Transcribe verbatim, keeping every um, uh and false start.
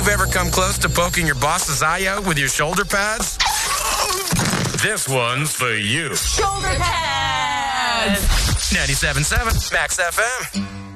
ever come close to poking your boss's eye out with your shoulder pads? This one's for you. Shoulder pads! ninety-seven point seven Max F M.